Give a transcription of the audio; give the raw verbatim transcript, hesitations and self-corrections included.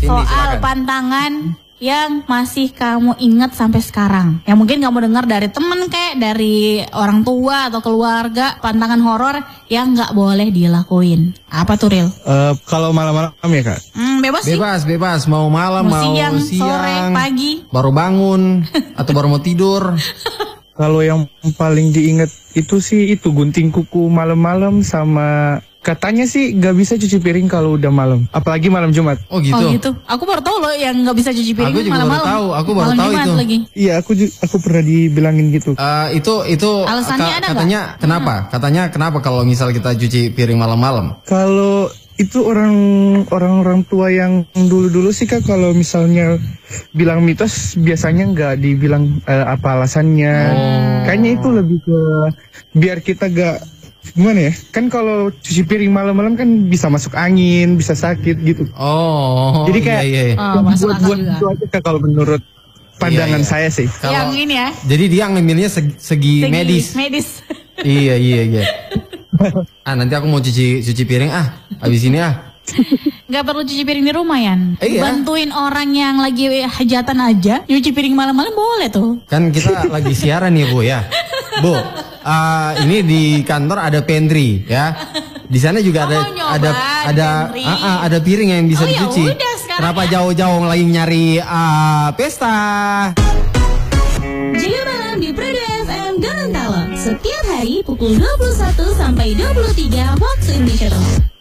Soal silakan. pantangan yang masih kamu ingat sampai sekarang, yang mungkin kamu dengar dari temen kayak dari orang tua atau keluarga, pantangan horor yang nggak boleh dilakuin. Apa tuh, Ril? Uh, kalau malam-malam ya kak? Hmm, bebas sih. Bebas, bebas. Mau malam, Mau mau, siang, siang, sore, pagi. baru bangun, atau baru mau tidur. Kalau yang paling diingat itu sih itu gunting kuku malam-malam, sama katanya sih nggak bisa cuci piring kalau udah malam, apalagi malam Jumat. Oh gitu. Oh gitu. Aku baru tahu loh yang nggak bisa cuci piring Aku juga malam-malam. baru tahu, aku baru Malam tahu Jumat itu. lagi. Iya, aku ju- aku pernah dibilangin gitu. Uh, itu itu Alasannya ada nggak? katanya kenapa? Katanya kenapa kalau misal kita cuci piring malam-malam? Kalau itu orang orang-orang tua yang dulu-dulu sih kak, kalau misalnya bilang mitos biasanya nggak dibilang eh, apa alasannya. Kayaknya itu lebih ke biar kita gak gimana ya? Kan kalau cuci piring malam-malam kan bisa masuk angin, bisa sakit gitu. Oh. Jadi kayak iya, iya. Oh, masuk akal buat-buat juga. itu aja kak kalau menurut pandangan Iya, iya. saya sih. Kalau- Yang ini ya. Jadi dia ngambilnya segi, segi, Segi medis. Medis. Iya iya iya. Ah nanti aku mau cuci cuci piring ah. Abis ini ah. Gak perlu cuci piring di rumah, Yan. Iya. Bantuin orang yang lagi hajatan aja, nyuci piring malam-malam boleh tuh. Kan kita lagi siaran ya Bu ya. Bu, ah, ini di kantor ada pantry ya. Di sana juga Oh, ada mau nyoba ada di ada pantry. ah, ah, ada piring yang bisa Oh, ya dicuci. udah, sekarang Kenapa ya. jauh-jauh lagi nyari ah, pesta? Jaga malam di Prado F M Gorontalo. Setiap hari pukul dua puluh satu sampai dua puluh tiga waktu Indonesia Tengah.